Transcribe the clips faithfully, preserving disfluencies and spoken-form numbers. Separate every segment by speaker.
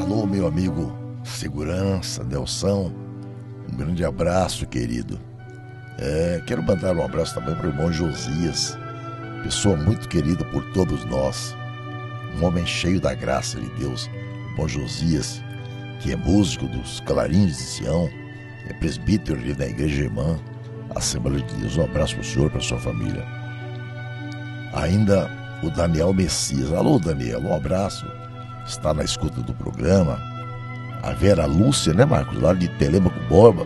Speaker 1: Alô, meu amigo Segurança, Nelson, um grande abraço, querido. É, quero mandar um abraço também para o irmão Josias, pessoa muito querida por todos nós, um homem cheio da graça de Deus. O irmão Josias, que é músico dos Clarins de Sião, é presbítero ali da Igreja Irmã Assembleia de Deus. Um abraço para o senhor e para a sua família. Ainda o Daniel Messias. Alô, Daniel, um abraço. Está na escuta do programa. A Vera Lúcia, né, Marcos? Lá de Telêmaco Borba.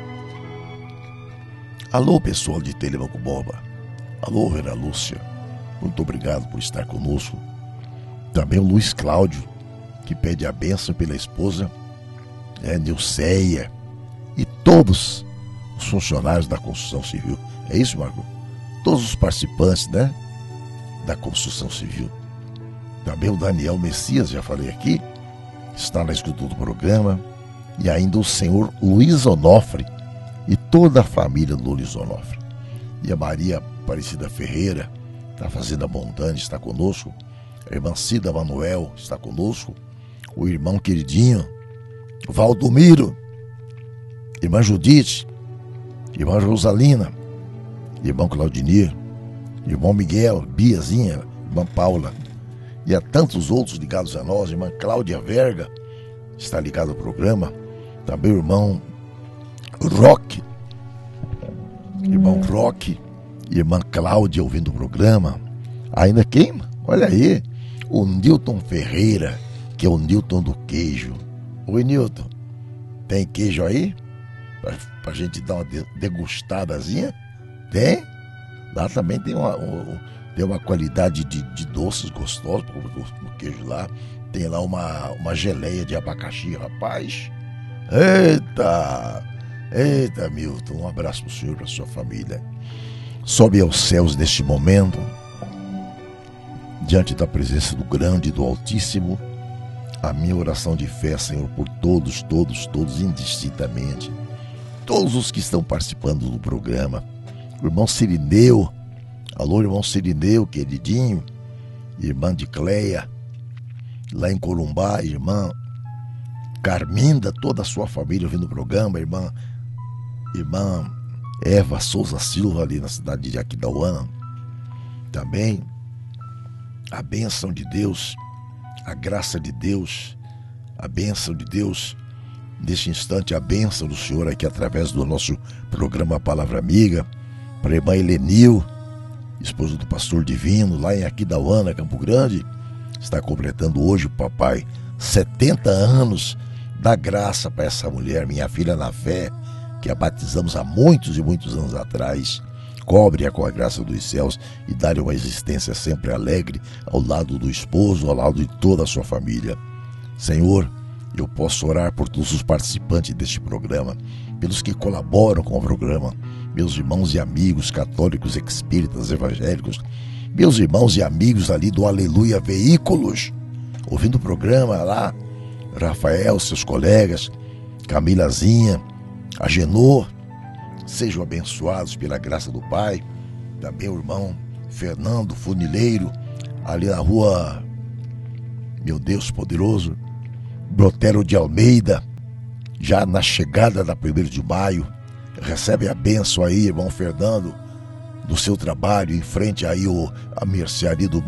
Speaker 1: Alô, pessoal de Telêmaco Borba. Alô, Vera Lúcia. Muito obrigado por estar conosco. Também o Luiz Cláudio, que pede a bênção pela esposa, é, Nilceia, e todos os funcionários da construção civil. É isso, Marco? Todos os participantes, né, da construção civil. Também o Daniel Messias, já falei aqui, está na escuta do programa. E ainda o senhor Luiz Onofre e toda a família do Luiz Onofre. E a Maria Aparecida Ferreira, da Fazenda Montana, está conosco. A irmã Cida Manuel está conosco. O irmão queridinho Valdomiro, irmã Judite, irmã Rosalina, irmão Claudinir, irmão Miguel, Biazinha, irmã Paula, e a tantos outros ligados a nós. Irmã Cláudia Verga está ligada ao programa. Também o irmão Roque, irmão Roque, irmã Cláudia ouvindo o programa. Ainda quem? Olha aí, o Nilton Ferreira, que é o Nilton do queijo. Oi, Nilton, tem queijo aí? Pra, pra gente dar uma degustadazinha? Tem? Lá também tem uma, um, tem uma qualidade de, de doces gostosos no queijo lá. Tem lá uma, uma geleia de abacaxi, rapaz. Eita! Eita, Milton, um abraço pro senhor e pra sua família. Sobe aos céus neste momento, diante da presença do grande e do Altíssimo, a minha oração de fé, Senhor, por todos, todos, todos, indistintamente, todos os que estão participando do programa. O irmão Cirineu, alô, irmão Cirineu, queridinho, irmã de Cleia, lá em Corumbá, irmã Carminda, toda a sua família ouvindo o programa, irmã, irmã Eva Souza Silva, ali na cidade de Aquidauana. Também a bênção de Deus, a graça de Deus, a bênção de Deus, neste instante, a bênção do Senhor aqui através do nosso programa Palavra Amiga, para a irmã Helenil, esposa do pastor Divino, lá em Aquidauana, Campo Grande, está completando hoje o papai setenta anos. Dá graça para essa mulher, minha filha na fé, que a batizamos há muitos e muitos anos atrás. Cobre-a com a graça dos céus e dá-lhe uma existência sempre alegre ao lado do esposo, ao lado de toda a sua família. Senhor, eu posso orar por todos os participantes deste programa, pelos que colaboram com o programa, meus irmãos e amigos católicos, espíritas, evangélicos, meus irmãos e amigos ali do Aleluia Veículos, ouvindo o programa lá, Rafael, seus colegas, Camilazinha, Agenor, sejam abençoados pela graça do Pai. Também o irmão Fernando Funileiro, ali na rua, meu Deus poderoso, Brotero de Almeida, já na chegada da primeiro de maio. Recebe a bênção aí, irmão Fernando, do seu trabalho, em frente aí o, a mercearia do